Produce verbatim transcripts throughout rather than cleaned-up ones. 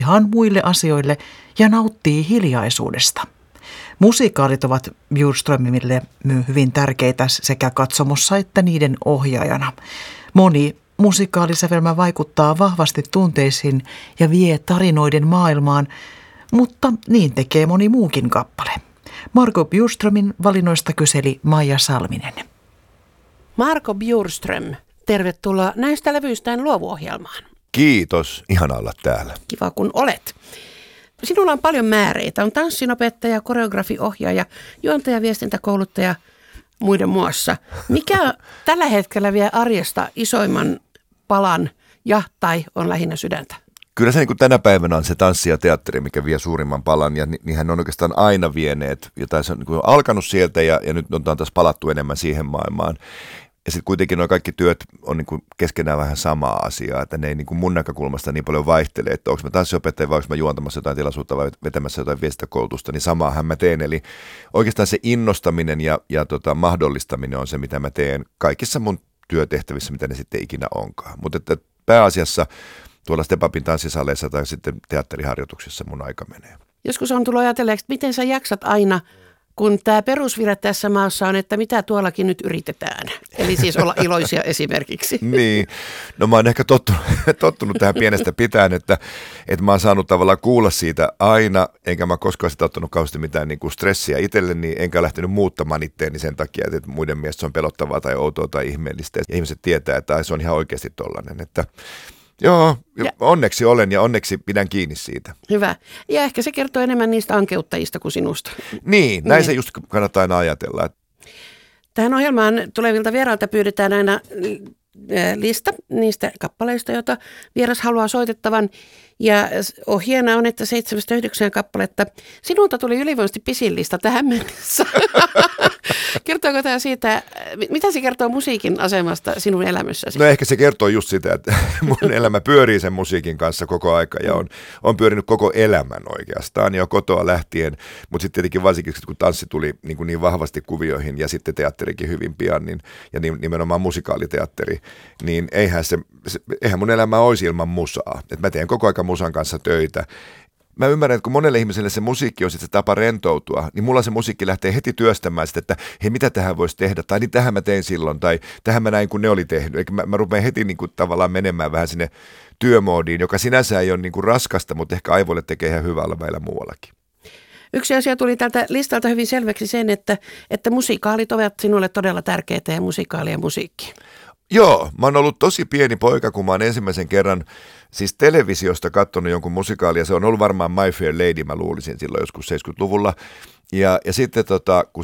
ihan muille asioille ja nauttii hiljaisuudesta. Musikaalit ovat Bjurströmille hyvin tärkeitä sekä katsomossa että niiden ohjaajana. Moni musikaalisävelmä vaikuttaa vahvasti tunteisiin ja vie tarinoiden maailmaan, mutta niin tekee moni muukin kappale. Marco Bjurströmin valinnoista kyseli Maija Salminen. Marco Bjurström, tervetuloa näistä levyistään luovuohjelmaan. Kiitos, ihana olla täällä. Kiva kun olet. Sinulla on paljon määreitä. On tanssinopettaja, koreografiohjaaja, juontaja, viestintäkouluttaja muiden muassa. Mikä tällä hetkellä vie arjesta isoimman palan ja tai on lähinnä sydäntä? Kyllä se niin kuin tänä päivänä on se tanssi ja teatteri, mikä vie suurimman palan, ja niinhän on oikeastaan aina vieneet. Ja se on niin kuin alkanut sieltä ja, ja nyt on taas palattu enemmän siihen maailmaan. Ja sitten kuitenkin nuo kaikki työt on niin kuin keskenään vähän samaa asiaa, että ne ei niin kuin mun näkökulmasta niin paljon vaihtele, että onko mä tanssiopettaja vai onko mä juontamassa jotain tilaisuutta vai vetämässä jotain viestintäkoulutusta, niin samaahan mä teen. Eli oikeastaan se innostaminen ja, ja tota, mahdollistaminen on se, mitä mä teen kaikissa mun työtehtävissä, mitä ne sitten ikinä onkaan. Mutta että pääasiassa tuolla Stepapin tanssisaleissa tai sitten teatteriharjoituksissa mun aika menee. Joskus on tullut ajatelleeksi, että miten sä jaksat aina, kun tämä perusvire tässä maassa on, että mitä tuollakin nyt yritetään. Eli siis olla iloisia esimerkiksi. Niin, no mä oon ehkä tottunut, tottunut tähän pienestä pitäen, että, että mä oon saanut tavallaan kuulla siitä aina, enkä mä koskaan sitä ottanut kauheasti mitään niin kuin stressiä itselleni, enkä lähtenyt muuttamaan itteeni sen takia, että muiden mielestä se on pelottavaa tai outoa tai ihmeellistä. Ja ihmiset tietää, että se on ihan oikeasti tollainen, että joo, ja onneksi olen ja onneksi pidän kiinni siitä. Hyvä. Ja ehkä se kertoo enemmän niistä ankeuttajista kuin sinusta. Niin, näin niin. Se just kannattaa aina ajatella. Tähän ohjelmaan tulevilta vierailta pyydetään aina lista niistä kappaleista, joita vieras haluaa soitettavan. Ja ohjeena on, että seitsemästä yhdeksään kappaletta. Sinulta tuli ylivoimaisesti pisin lista tähän mennessä. Kertooko tämä siitä, mitä se kertoo musiikin asemasta sinun elämässäsi? No ehkä se kertoo just sitä, että mun elämä pyörii sen musiikin kanssa koko aika ja on, on pyörinyt koko elämän oikeastaan jo kotoa lähtien. Mutta sitten tietenkin varsinkin, kun tanssi tuli niin, kuin niin vahvasti kuvioihin ja sitten teatterikin hyvin pian niin, ja nimenomaan musikaaliteatteri, niin eihän, se, se, eihän mun elämä olisi ilman musaa. Et mä teen koko aika musan kanssa töitä. Mä ymmärrän, että kun monelle ihmiselle se musiikki on sitten se tapa rentoutua, niin mulla se musiikki lähtee heti työstämään sitä, että hei, mitä tähän voisi tehdä, tai niin tähän mä tein silloin, tai tähän mä näin, kun ne oli tehnyt. Eikä mä, mä rupean heti niin kuin tavallaan menemään vähän sinne työmoodiin, joka sinänsä ei ole niin kuin raskasta, mutta ehkä aivoille tekee ihan hyvällä väillä muuallakin. Yksi asia tuli tältä listalta hyvin selväksi sen, että, että musikaalit ovat sinulle todella tärkeitä ja musikaali ja musiikki. Joo, mä oon ollut tosi pieni poika, kun mä oon ensimmäisen kerran siis televisiosta katsonut jonkun musikaalia. Se on ollut varmaan My Fair Lady, mä luulisin silloin joskus seitsemänkymmentäluvulla. Ja, ja sitten tota, kun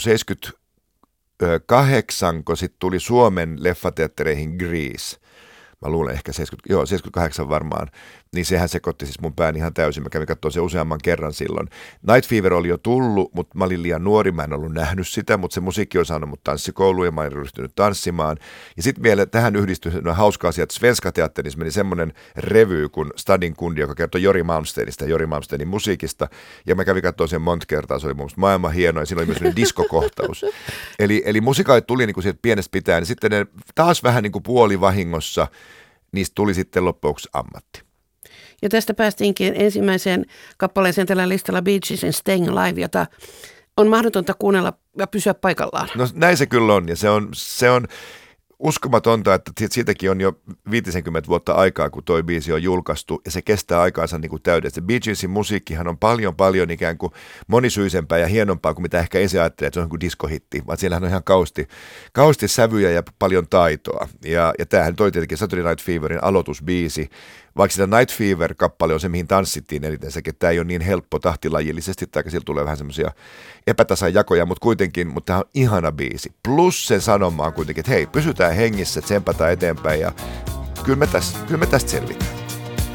seitsemänkymmentäkahdeksan, kun sitten tuli Suomen leffateattereihin Grease, mä luulen ehkä seitsemänkymmentä, joo, seitsemänkymmentäkahdeksan varmaan, niin sehän sekoitti siis mun pään ihan täysin. Mä kävin katsomaan se useamman kerran silloin. Night Fever oli jo tullut, mutta mä olin liian nuori, mä en ollut nähnyt sitä, mutta se musiikki on saanut mut tanssikouluun ja mä olin ryhtynyt tanssimaan. Ja sitten vielä tähän yhdistyi hauska asia, että Svenska Teatterissa meni semmoinen revy kuin Stadin kundi, joka kertoi Jori Malmsteenista ja Jori Malmsteenin musiikista. Ja mä kävin katsomaan sen monta kertaa, se oli mun mielestä maailman hieno ja siinä oli myös sellainen diskokohtaus. Eli, eli musikaalit tuli niin kuin sieltä pienestä pitäen, ja sitten ne taas vähän niin kuin puolivahingossa, niistä tuli sitten loppuksi ammatti. Ja tästä päästiinkin ensimmäiseen kappaleeseen tällä listalla Bee Geesin Staying Alive, jota on mahdotonta kuunnella ja pysyä paikallaan. No näin se kyllä on, ja se on, se on uskomatonta, että siitäkin on jo viisikymmentä vuotta aikaa, kun toi biisi on julkaistu, ja se kestää aikaansa niin kuin täydessä. Bee Geesin musiikkihan on paljon, paljon ikään kuin monisyisempää ja hienompaa kuin mitä ehkä ensin ajattelee, että se on kuin diskohitti, vaan siellähän on ihan kausti, kausti sävyjä ja paljon taitoa. Ja, ja tämähän toi tietenkin Saturday Night Feverin aloitusbiisi, vaikka sitä Night Fever-kappale on se, mihin tanssittiin eniten, sekin, että tämä ei ole niin helppo tahtilajillisesti, tai sillä tulee vähän semmoisia epätasajakoja, mutta kuitenkin, mutta tämä on ihana biisi. Plus sen sanoma on kuitenkin, että hei, pysytään hengissä, tsempataan eteenpäin, ja kyllä me tästä, kyllä me tästä selvitään.